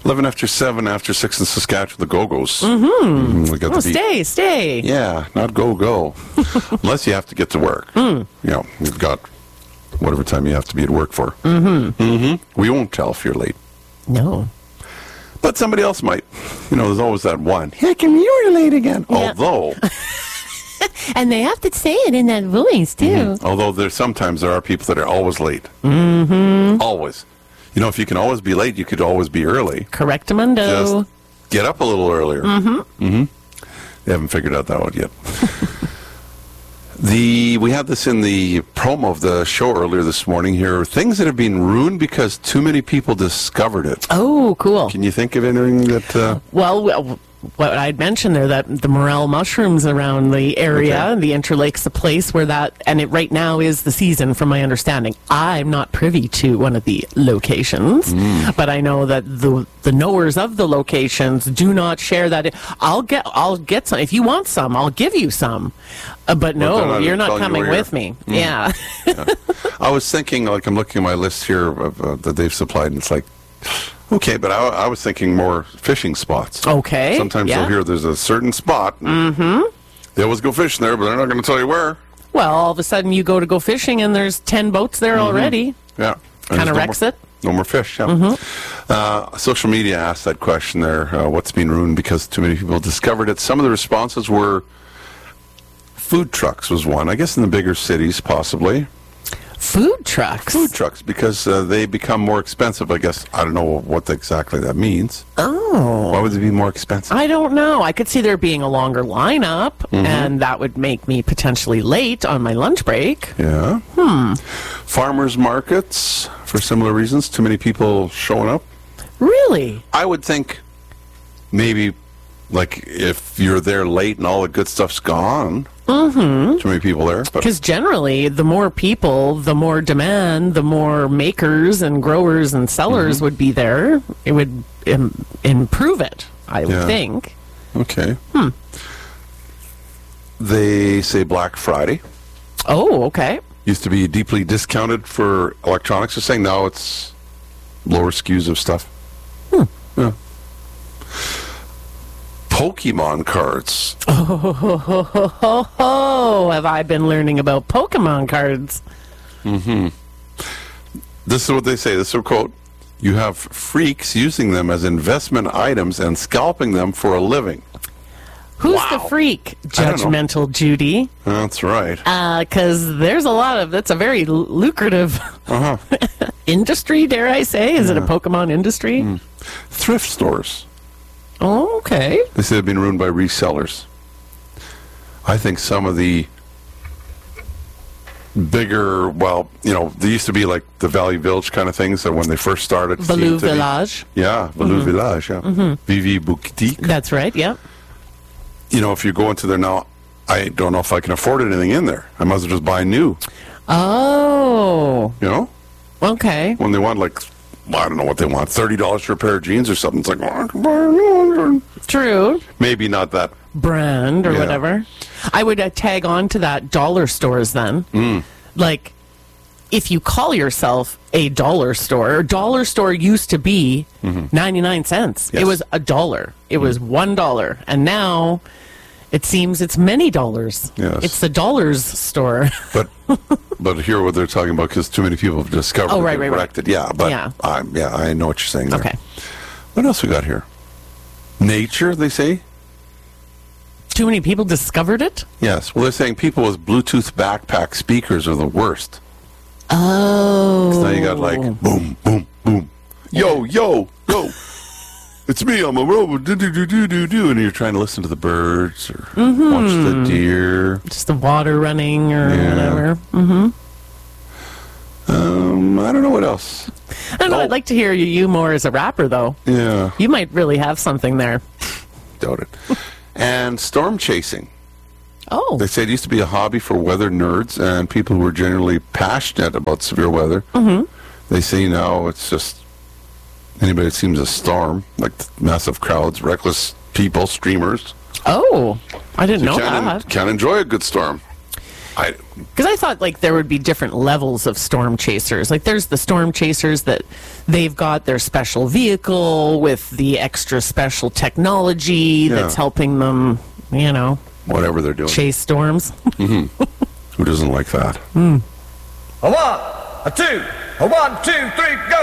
11 after 7, after 6 in Saskatchewan, the Go-Go's. We got the beat. Stay. Yeah, not go. Unless you have to get to work. You know, you've got whatever time you have to be at work for. We won't tell if you're late. No. But somebody else might. You know, there's always that one. Hey, can you were late again? Yeah. Although... And they have to say it in that voice, too. Although sometimes there are people that are always late. Always. You know, if you can always be late, you could always be early. Correctamundo. Just get up a little earlier. They haven't figured out that one yet. We had this in the promo of the show earlier this morning here. Things that have been ruined because too many people discovered it. Oh, cool. Can you think of anything that... Well, what I'd mentioned there, that the morel mushrooms around the area, the Interlake's a place where that, and it right now is the season, from my understanding. I'm not privy to one of the locations, but I know that the knowers of the locations do not share that. I'll get some. If you want some, I'll give you some. But no, you're not coming with me. Yeah. I was thinking, like, I'm looking at my list here of, that they've supplied, and it's like, okay, but I was thinking more fishing spots. Okay. Sometimes you'll hear there's a certain spot. They always go fishing there, but they're not going to tell you where. Well, all of a sudden you go fishing and there's 10 boats there already. Yeah. Kind of wrecks it. No more fish, social media asked that question there, what's been ruined because too many people discovered it. Some of the responses were food trucks was one. I guess in the bigger cities, possibly. Food trucks? Food trucks, because they become more expensive, I guess. I don't know what exactly that means. Oh. Why would they be more expensive? I don't know. I could see there being a longer lineup, and that would make me potentially late on my lunch break. Yeah. Farmers markets, for similar reasons. Too many people showing up. Really? I would think maybe, like, if you're there late and all the good stuff's gone. Too many people there. Because generally, the more people, the more demand, the more makers and growers and sellers would be there. It would improve it, I would think. Okay. They say Black Friday. Oh, okay. Used to be deeply discounted for electronics. They're saying now it's lower SKUs of stuff. Yeah. Pokemon cards. Oh, have I been learning about Pokemon cards? This is what they say. This is a quote. You have freaks using them as investment items and scalping them for a living. Who's the freak? Judgmental Judy. That's right. Because there's a lot of, that's a very lucrative industry, dare I say. Is it a Pokemon industry? Thrift stores. Oh, okay. They say they've been ruined by resellers. I think some of the bigger, well, you know, they used to be like the Valley Village kind of things that when they first started. Value Village. Yeah, Value Village, yeah. Vivi Boutique. That's right, yeah. You know, if you go into there now, I don't know if I can afford anything in there. I might as well just buy new. Oh. You know? Okay. When they want, like, I don't know what they want, $30 for a pair of jeans or something. It's like, well, I can buy a new one. True. Maybe not that brand or whatever. I would tag on to that dollar stores then. Like, if you call yourself a dollar store used to be 99 cents. Yes. It was $1. It was $1. And now it seems it's many dollars. Yes. It's the dollars store. But hear what they're talking about because too many people have discovered right. corrected. Yeah, but I know what you're saying there. Okay. What else we got here? Nature, they say? Too many people discovered it? Yes. Well, they're saying people with Bluetooth backpack speakers are the worst. Oh. 'Cause now you got like boom, boom, boom. Yo, yo, yo. It's me, I'm a robot. Do. And you're trying to listen to the birds or watch the deer. Just the water running or whatever. I don't know what else. I don't know. I'd like to hear you more as a rapper, though. Yeah. You might really have something there. Doubt it. And storm chasing. Oh. They say it used to be a hobby for weather nerds and people who were generally passionate about severe weather. They say now it's just anybody that seems a storm, like massive crowds, reckless people, streamers. Oh, I didn't know that. Can't enjoy a good storm. Because I thought like there would be different levels of storm chasers. Like there's the storm chasers that they've got their special vehicle with the extra special technology that's helping them, whatever they're doing, chase storms. Who doesn't like that? A 1, a 2, a 1, 2, 3, go!